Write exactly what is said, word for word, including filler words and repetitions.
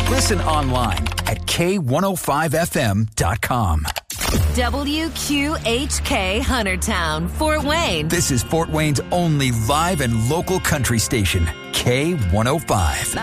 Listen online at K one oh five F M dot com. W Q H K Huntertown, Fort Wayne. This is Fort Wayne's only live and local country station, K one oh five.